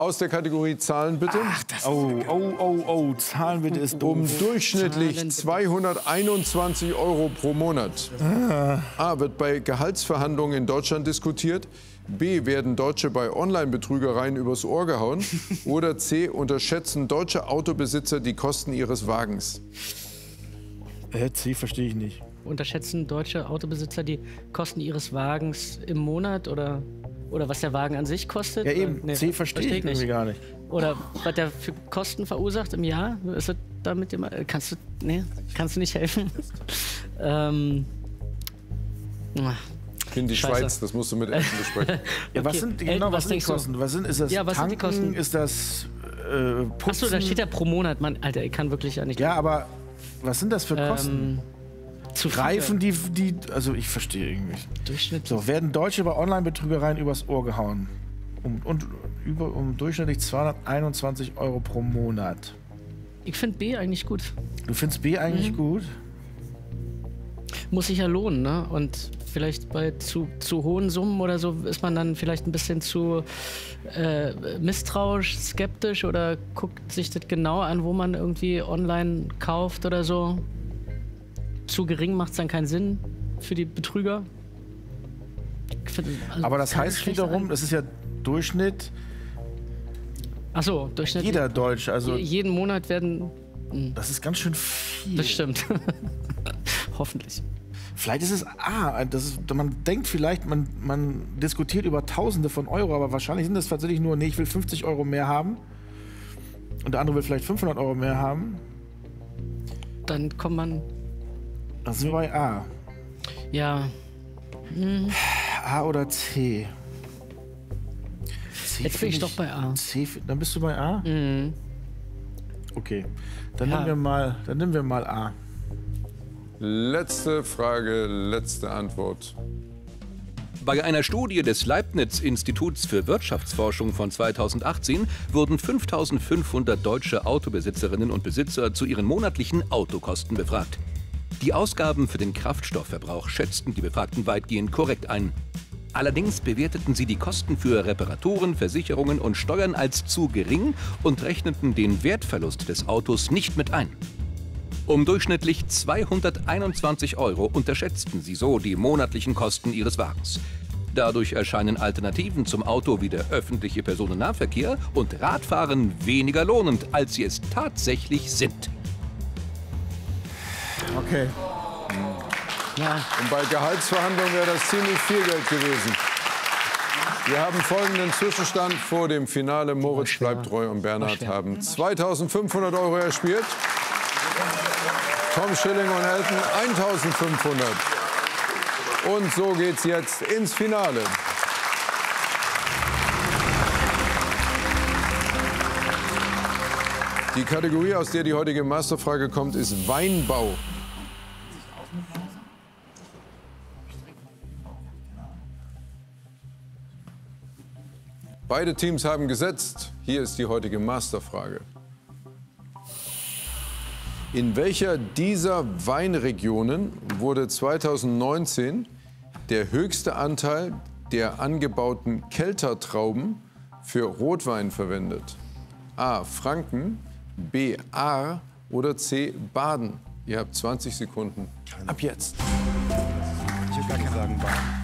Aus der Kategorie Zahlen bitte. Ach, das Zahlen bitte ist doof. Um durchschnittlich 221 € pro Monat. A. Wird bei Gehaltsverhandlungen in Deutschland diskutiert. B. Werden Deutsche bei Online-Betrügereien übers Ohr gehauen. Oder C. Unterschätzen deutsche Autobesitzer die Kosten ihres Wagens. C verstehe ich nicht. Unterschätzen deutsche Autobesitzer die Kosten ihres Wagens im Monat oder was der Wagen an sich kostet? Ja eben, Nee, C verstehe ich irgendwie gar nicht. Oder was der für Kosten verursacht im Jahr? Ist das damit immer, kannst du nicht helfen? Ich bin die Schweiz, das musst du mit Eltern besprechen. Ja, was sind genau, was sind die Kosten? Ist das was sind die Kosten? Ist das Putzen? Achso, da steht ja pro Monat. Mann, Alter, ich kann wirklich ja nicht. Ja, aber was sind das für Kosten? Zu Reifen, also ich verstehe irgendwie. Durchschnitt. So, werden Deutsche bei Online-Betrügereien übers Ohr gehauen? Um durchschnittlich 221 € pro Monat. Ich finde B eigentlich gut. Du findest B eigentlich gut? Muss sich ja lohnen, ne? Und vielleicht bei zu hohen Summen oder so ist man dann vielleicht ein bisschen zu misstrauisch, skeptisch oder guckt sich das genau an, wo man irgendwie online kauft oder so. Zu gering macht es dann keinen Sinn für die Betrüger. Aber das heißt wiederum, das ist ja Durchschnitt. Ach so, Durchschnitt. Jeder Deutsche, also jeden Monat werden. Das ist ganz schön viel. Das stimmt. Hoffentlich. Vielleicht ist es man denkt vielleicht, man diskutiert über Tausende von Euro, aber wahrscheinlich sind das tatsächlich nur, nee, ich will 50 € mehr haben und der andere will vielleicht 500 € mehr haben. Dann kommt man. Das sind wir bei A. Ja. A oder C? Jetzt bin ich doch bei A. C, dann bist du bei A? Mhm. Okay, dann nehmen wir mal A. Letzte Frage, letzte Antwort. Bei einer Studie des Leibniz-Instituts für Wirtschaftsforschung von 2018 wurden 5.500 deutsche Autobesitzerinnen und Besitzer zu ihren monatlichen Autokosten befragt. Die Ausgaben für den Kraftstoffverbrauch schätzten die Befragten weitgehend korrekt ein. Allerdings bewerteten sie die Kosten für Reparaturen, Versicherungen und Steuern als zu gering und rechneten den Wertverlust des Autos nicht mit ein. Um durchschnittlich 221 € unterschätzten sie so die monatlichen Kosten ihres Wagens. Dadurch erscheinen Alternativen zum Auto wie der öffentliche Personennahverkehr und Radfahren weniger lohnend, als sie es tatsächlich sind. Okay. Ja. Und bei Gehaltsverhandlungen wäre das ziemlich viel Geld gewesen. Wir haben folgenden Zwischenstand vor dem Finale. Moritz bleibt treu und Bernhard haben 2.500 € erspielt. Tom Schilling und Elton 1.500. Und so geht's jetzt ins Finale. Die Kategorie, aus der die heutige Masterfrage kommt, ist Weinbau. Beide Teams haben gesetzt. Hier ist die heutige Masterfrage. In welcher dieser Weinregionen wurde 2019 der höchste Anteil der angebauten Keltertrauben für Rotwein verwendet? A. Franken, B. Ahr oder C. Baden? Ihr habt 20 Sekunden ab jetzt. Ich würde gar nicht sagen Baden.